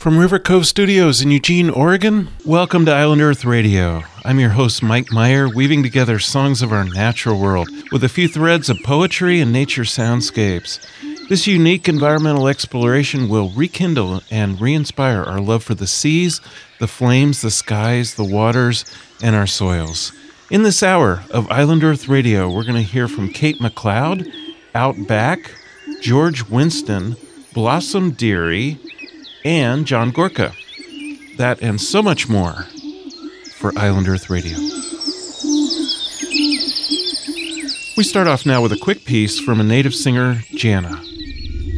From River Cove Studios in Eugene, Oregon, welcome to Island Earth Radio. I'm your host, Mike Meyer, weaving together songs of our natural world with a few threads of poetry and nature soundscapes. This unique environmental exploration will rekindle and re-inspire our love for the seas, the flames, the skies, the waters, and our soils. In this hour of Island Earth Radio, we're going to hear from Kate McLeod, Outback, George Winston, Blossom Dearie, and John Gorka. That and so much more for Island Earth Radio. We start off now with a quick piece from a native singer, Jana.